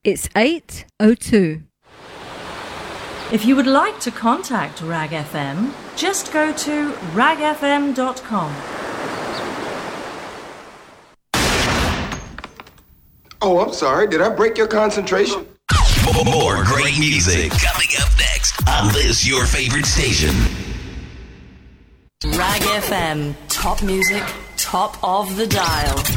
It's 8:02. If you would like to contact Rag FM, just go to ragfm.com. Oh, I'm sorry. Did I break your concentration? More great music coming up next on this your favorite station. Rag FM, top music, top of the dial.